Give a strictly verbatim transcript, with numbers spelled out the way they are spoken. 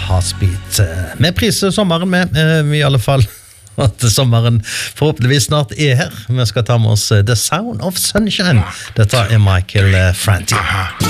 Heartbeat. Vi priser sommeren med, i alle fall at sommeren forhåpentligvis snart er her. Vi skal ta med oss The Sound of Sunshine. Dette er Michael Franti.